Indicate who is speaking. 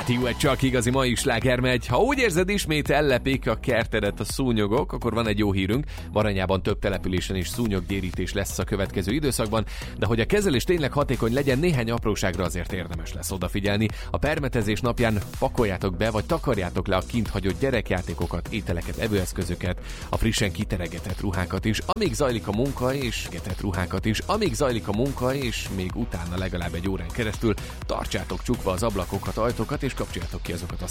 Speaker 1: Jó, egy csak igazi mai sláger megy. Ha úgy érzed, ismét ellepik a kertedet a szúnyogok, akkor van egy jó hírünk. Baranyában több településen is szúnyoggyérítés lesz a következő időszakban, de hogy a kezelés tényleg hatékony legyen, néhány apróságra azért érdemes lesz odafigyelni. A permetezés napján pakoljátok be, vagy takarjátok le a kint hagyott gyerekjátékokat, ételeket, evőeszközöket, a frissen kiteregetett ruhákat is, amíg zajlik a munka, és még utána legalább egy órán keresztül tartsátok csukva az ablakokat, ajtókat, és kapcsoljátok ki azokat a